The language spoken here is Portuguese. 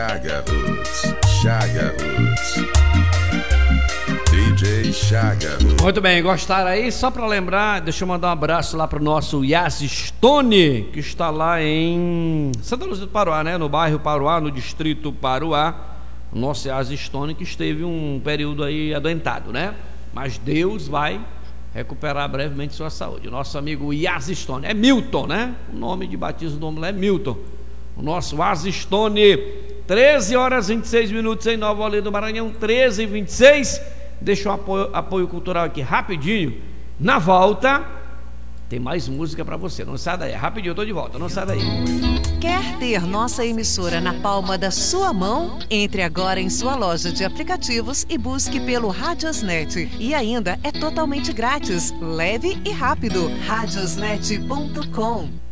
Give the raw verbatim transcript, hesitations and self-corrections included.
Chaga Roots, Chaga Roots, D J Chaga Roots. Muito bem, gostaram aí? Só para lembrar, deixa eu mandar um abraço lá pro nosso Yas Stone, que está lá em Santa Luzia do Paruá, né? No bairro Paruá, no distrito Paruá. O nosso Yas Stone, que esteve um período aí adoentado, né? Mas Deus vai recuperar brevemente sua saúde. O nosso amigo Yas Stone, é Milton, né? O nome de batismo do homem é Milton. O nosso Yas Stone, treze horas e vinte e seis minutos em Nova Olinda do Maranhão, treze e vinte e seis. Deixa um apoio, apoio cultural aqui rapidinho. Na volta tem mais música para você. Não sai daí, rapidinho, eu tô de volta, não sai daí. Quer ter nossa emissora na palma da sua mão? Entre agora em sua loja de aplicativos e busque pelo Radiosnet. E ainda é totalmente grátis, leve e rápido. radiosnet ponto com.